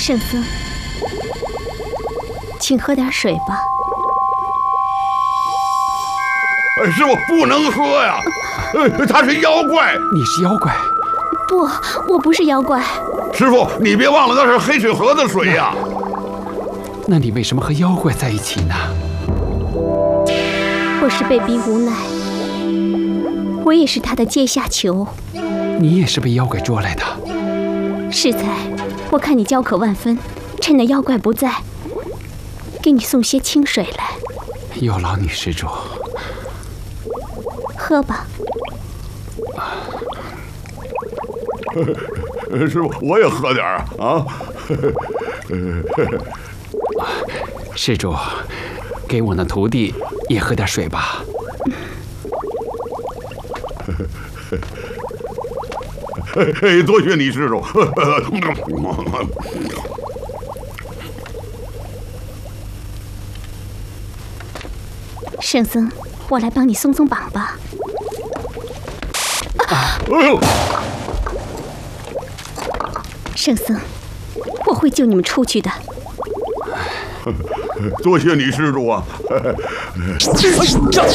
圣僧，请喝点水吧。 师傅不能喝呀，他是妖怪。 你是妖怪？ 不，我不是妖怪。 师傅，你别忘了那是黑水河的水呀。 那你为什么和妖怪在一起呢？ 我是被逼无奈，我也是他的阶下囚。 你也是被妖怪捉来的？ 适才，我看你焦渴万分，趁那妖怪不在，给你送些清水来。 有劳女施主。 喝吧。 师傅，我也喝点啊！ 施主，给我那徒弟也喝点水吧。 多谢你，施主。 圣僧，我来帮你松松绑吧。 哎呦！ 圣僧，我会救你们出去的。 多谢你，施主啊！